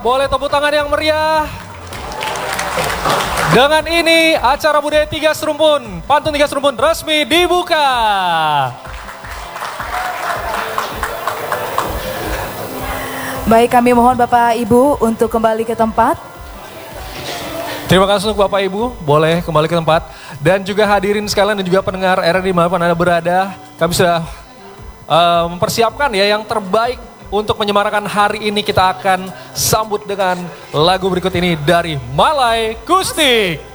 boleh tepuk tangan yang meriah. Dengan ini acara budaya 3 Serumpun, pantun 3 Serumpun resmi dibuka. Baik, kami mohon Bapak Ibu untuk kembali ke tempat. Terima kasih untuk Bapak Ibu, boleh kembali ke tempat. Dan juga hadirin sekalian dan juga pendengar RRI dimanapun Anda berada. Kami sudah mempersiapkan ya yang terbaik untuk menyemarakan hari ini. Kita akan sambut dengan lagu berikut ini dari Malai Kustik.